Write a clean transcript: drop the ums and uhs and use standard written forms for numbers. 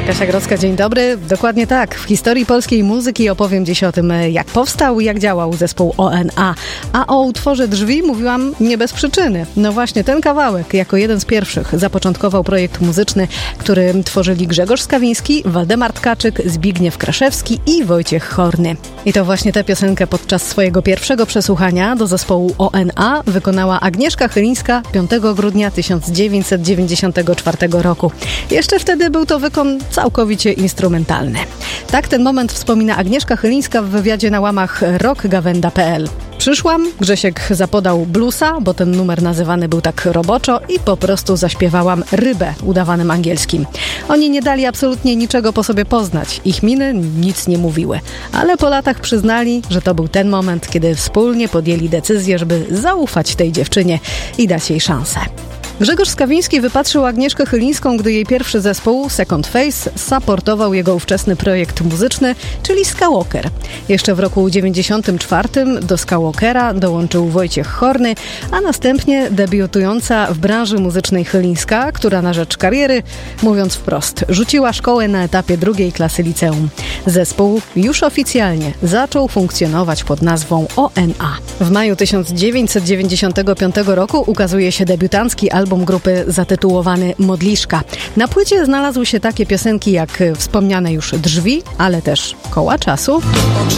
Kasia Grodzka, dzień dobry. Dokładnie tak. W historii polskiej muzyki opowiem dziś o tym, jak powstał i jak działał zespół ONA. A o utworze Drzwi mówiłam nie bez przyczyny. No właśnie ten kawałek jako jeden z pierwszych zapoczątkował projekt muzyczny, który tworzyli Grzegorz Skawiński, Waldemar Tkaczyk, Zbigniew Kraszewski i Wojciech Horny. I to właśnie tę piosenkę podczas swojego pierwszego przesłuchania do zespołu ONA wykonała Agnieszka Chylińska 5 grudnia 1994 roku. Jeszcze wtedy był to wykon całkowicie instrumentalny. Tak ten moment wspomina Agnieszka Chylińska w wywiadzie na łamach rockgawenda.pl. Przyszłam, Grzesiek zapodał bluesa, bo ten numer nazywany był tak roboczo i po prostu zaśpiewałam rybę udawanym angielskim. Oni nie dali absolutnie niczego po sobie poznać. Ich miny nic nie mówiły. Ale po latach przyznali, że to był ten moment, kiedy wspólnie podjęli decyzję, żeby zaufać tej dziewczynie i dać jej szansę. Grzegorz Skawiński wypatrzył Agnieszkę Chylińską, gdy jej pierwszy zespół, Second Face, supportował jego ówczesny projekt muzyczny, czyli Skywalker. Jeszcze w roku 1994 do Skywalkera dołączył Wojciech Horny, a następnie debiutująca w branży muzycznej Chylińska, która na rzecz kariery, mówiąc wprost, rzuciła szkołę na etapie 2. klasy liceum. Zespół już oficjalnie zaczął funkcjonować pod nazwą ONA. W maju 1995 roku ukazuje się debiutancki album grupy zatytułowany Modliszka. Na płycie znalazły się takie piosenki jak wspomniane już Drzwi, ale też Koła czasu.